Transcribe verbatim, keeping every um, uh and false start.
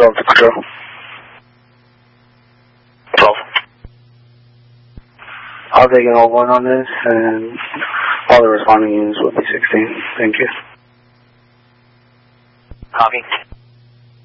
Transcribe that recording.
twelve to control. twelve. I'll take an all one on this, and all the responding units will be sixteen. Thank you. Copy.